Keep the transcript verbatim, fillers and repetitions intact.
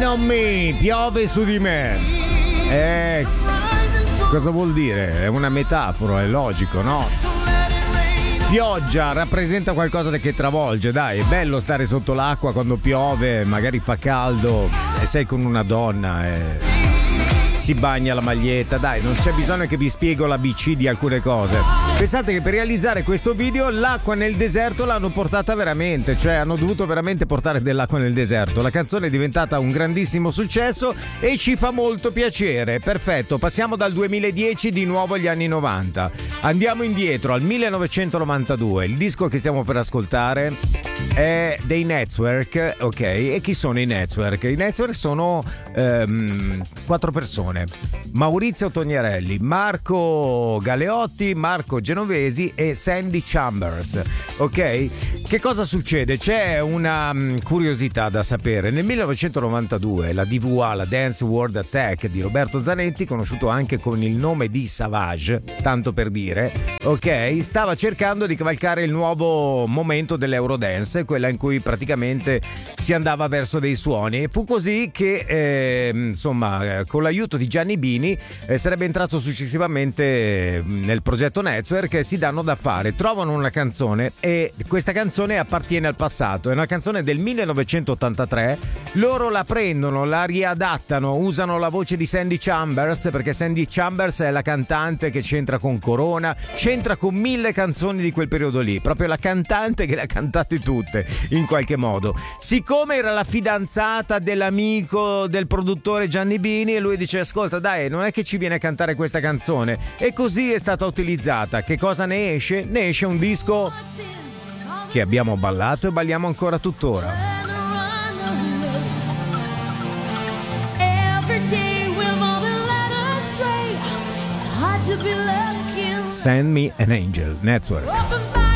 on me, piove su di me. Eh, cosa vuol dire? È una metafora, è logico, no? Pioggia rappresenta qualcosa che travolge, dai, è bello stare sotto l'acqua quando piove, magari fa caldo e sei con una donna e si bagna la maglietta, dai, non c'è bisogno che vi spiego l'A B C di alcune cose. Pensate che per realizzare questo video l'acqua nel deserto l'hanno portata veramente, cioè hanno dovuto veramente portare dell'acqua nel deserto. La canzone è diventata un grandissimo successo e ci fa molto piacere. Perfetto, passiamo dal duemiladieci di nuovo agli anni novanta. Andiamo indietro al millenovecentonovantadue. Il disco che stiamo per ascoltare è dei Network, ok? E chi sono i Network? I Network sono ehm, quattro persone: Maurizio Tognarelli, Marco Galeotti, Marco Genovesi e Sandy Chambers, ok? Che cosa succede? C'è una um, curiosità da sapere. Nel millenovecentonovantadue la D V A, la Dance World Attack di Roberto Zanetti, conosciuto anche con il nome di Savage, tanto per dire, ok, stava cercando di cavalcare il nuovo momento dell'Eurodance, quella in cui praticamente si andava verso dei suoni, e fu così che eh, insomma con l'aiuto di Gianni Bini eh, sarebbe entrato successivamente eh, nel progetto Network. Si danno da fare, trovano una canzone e questa canzone appartiene al passato, è una canzone del millenovecentottantatré, loro la prendono, la riadattano, usano la voce di Sandy Chambers, perché Sandy Chambers è la cantante che c'entra con Corona, c'entra con mille canzoni di quel periodo lì, proprio la cantante che le ha cantate tutte in qualche modo. Siccome era la fidanzata dell'amico del produttore Gianni Bini, e lui dice: ascolta, dai, non è che ci viene a cantare questa canzone, e così è stata utilizzata. Che cosa ne esce? Ne esce un disco che abbiamo ballato e balliamo ancora tuttora. Send Me an Angel, Network.